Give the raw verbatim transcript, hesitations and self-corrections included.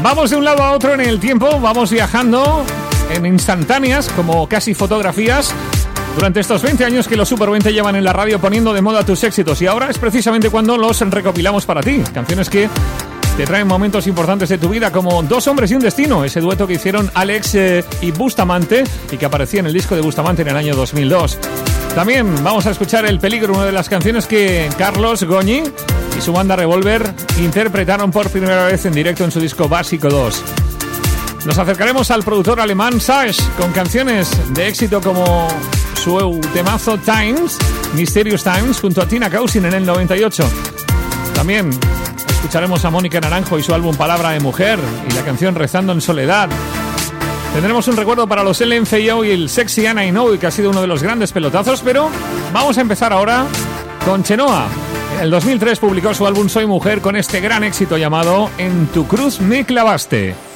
Vamos de un lado a otro en el tiempo, vamos viajando en instantáneas, como casi fotografías, durante estos veinte años que los Super veinte llevan en la radio poniendo de moda tus éxitos. Y ahora es precisamente cuando los recopilamos para ti. Canciones que te traen momentos importantes de tu vida, como Dos hombres y un destino, ese dueto que hicieron Alex eh, y Bustamante, y que aparecía en el disco de Bustamante en el año dos mil dos. También vamos a escuchar El peligro, una de las canciones que Carlos Goñi y su banda Revolver interpretaron por primera vez en directo en su disco Básico dos. Nos acercaremos al productor alemán Sage con canciones de éxito como su temazo Times, Mysterious Times, junto a Tina Cousin en el noventa y ocho. También escucharemos a Mónica Naranjo y su álbum Palabra de Mujer y la canción Rezando en Soledad. Tendremos un recuerdo para los L M F A O y el Sexy and I Know, que ha sido uno de los grandes pelotazos, pero vamos a empezar ahora con Chenoa. En el dos mil tres publicó su álbum Soy Mujer con este gran éxito llamado En tu cruz me clavaste.